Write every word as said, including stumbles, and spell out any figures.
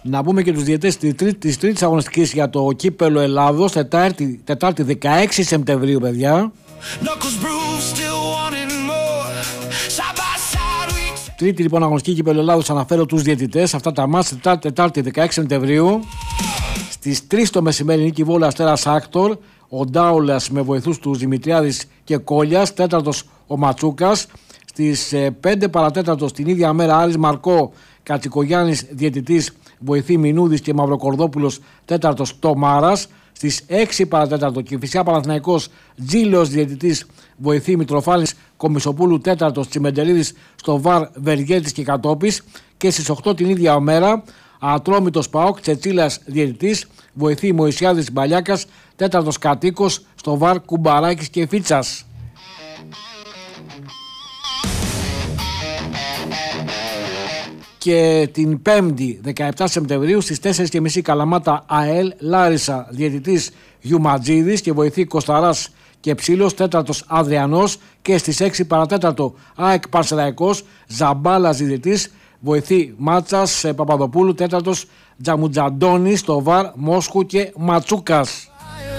Να πούμε και τους διαιτές της τρίτης αγωνιστικής για το Κύπελλο Ελλάδος, Τετάρτη, Τετάρτη δεκαέξι Σεπτεμβρίου, παιδιά. Τρίτη λοιπόν αγωνιστική Κύπελλο Ελλάδος, αναφέρω τους διαιτητές. Αυτά τα μάτς, Τετάρτη, Τετάρτη δεκαέξι Σεπτεμβρίου. Στις τρεις το μεσημέρι Νίκη Βόλου Αστέρας Άκτορ. Ο Ντάουλας με βοηθούς του Δημητριάδης και Κόλιας. Τέταρτος ο Ματσούκας. Στις πέντε παρατέταρτο την ίδια μέρα Άρης Μαρκό Κατσικογιάννης διαιτητής, βοηθή Μινούδης και Μαυροκορδόπουλος τέταρτος Τομάρας. Στις έξι παρατέταρτο Κηφισιά Παναθηναϊκός Τζίλος διαιτητής, βοηθή Μητροφάνης Κομισοπούλου τέταρτος Τσιμεντελίδης, στο βαρ Βεργέτης και Κατόπης. Και στις οκτώ την ίδια μέρα Ατρόμητος ΠΑΟΚ Τσετσίλας διαιτητής, βοηθή Μωυσιάδης Μπαλιάκας τέταρτος Κατοίκος, στο βαρ Κουμπαράκης και Φίτσας. Και την πέμπτη δεκαεπτά Σεπτεμβρίου στις τέσσερις και μισή Καλαμάτα ΑΕΛ Λάρισα διαιτητής Γιουματζίδης και βοηθή Κοσταράς και Ψήλος τέταρτος Αδριανός. Και στις έξι παρατέταρτο ΑΕΚ Πανσεραϊκός Ζαμπάλας διαιτητής, βοηθή Μάτσας Παπαδοπούλου τέταρτος Τζαμουτζαντώνης, στο βαρ Μόσχου και Ματσούκας.